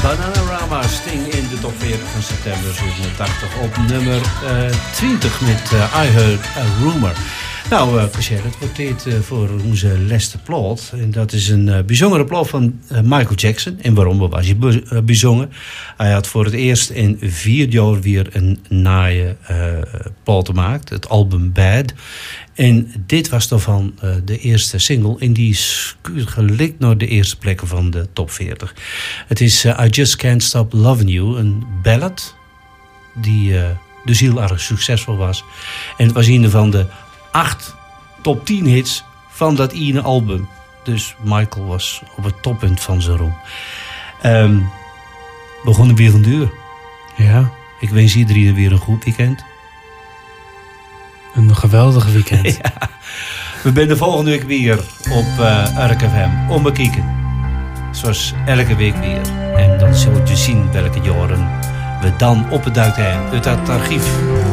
Bananarama, Sting in de top 40 van september 87 op nummer 20 met I Heard a Rumor. Nou, Michel, het wordt tijd voor onze laatste plaat. En dat is een bijzondere plaat van Michael Jackson. En waarom was hij bijzonder? Hij had voor het eerst in 4 jaar weer een naaie plaat gemaakt. Het album Bad. En dit was daarvan de eerste single. En die is gelikt naar de eerste plekken van de top 40. Het is I Just Can't Stop Loving You. Een ballad die dus heel erg succesvol was. En het was een van de 8 top 10 hits van dat ene album. Dus Michael was op het toppunt van zijn roem. Begonnen weer van deur. Ja, ik wens iedereen weer een goed weekend. Een geweldig weekend. Ja. We zijn de volgende week weer op RKFM. Om te kijken. Zoals elke week weer. En dan zult je zien welke jaren we dan op het duik hebben uit dat archief.